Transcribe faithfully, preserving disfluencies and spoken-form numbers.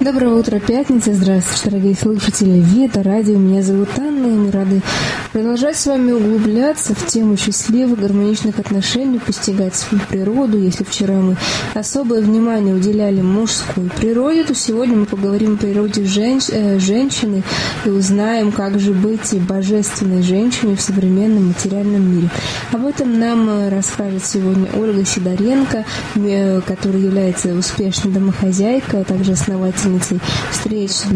Доброе утро, пятница. Здравствуйте, дорогие слушатели Вета Радио. Меня зовут Анна, и мы рады продолжать с вами углубляться в тему счастливых, гармоничных отношений, постигать свою природу. Если вчера мы особое внимание уделяли мужской природе, то сегодня мы поговорим о природе женщ... э, женщины и узнаем, как же быть и божественной женщиной в современном материальном мире. Об этом нам расскажет сегодня Ольга Сидоренко, которая является успешной домохозяйкой, а также основательницей встреч